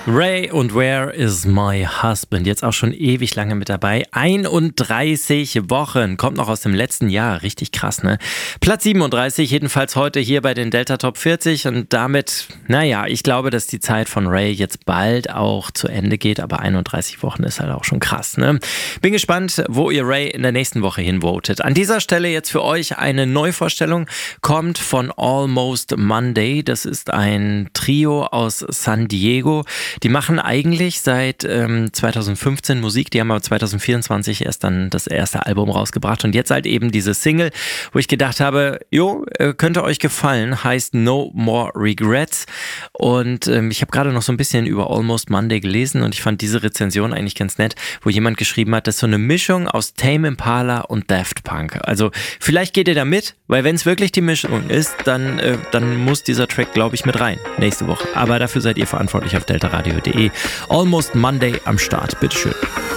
Ray und Where is My Husband? Jetzt auch schon ewig lange mit dabei. 31 Wochen. Kommt noch aus dem letzten Jahr. Richtig krass, ne? Platz 37, jedenfalls heute hier bei den Delta Top 40. Und damit, ich glaube, dass die Zeit von Ray jetzt bald auch zu Ende geht. Aber 31 Wochen ist halt auch schon krass, ne? Bin gespannt, wo ihr Ray in der nächsten Woche hinvotet. An dieser Stelle jetzt für euch eine Neuvorstellung. Kommt von Almost Monday. Das ist ein Trio aus San Diego. Die machen eigentlich seit 2015 Musik, die haben aber 2024 erst dann das erste Album rausgebracht und jetzt halt eben diese Single, wo ich gedacht habe, könnte euch gefallen, heißt No More Regrets und ich habe gerade noch so ein bisschen über Almost Monday gelesen und ich fand diese Rezension eigentlich ganz nett, wo jemand geschrieben hat, das ist so eine Mischung aus Tame Impala und Daft Punk. Also vielleicht geht ihr da mit, weil wenn es wirklich die Mischung ist, dann muss dieser Track, glaube ich, mit rein nächste Woche. Aber dafür seid ihr verantwortlich auf deltaradio.de. Almost Monday am Start. Bitteschön.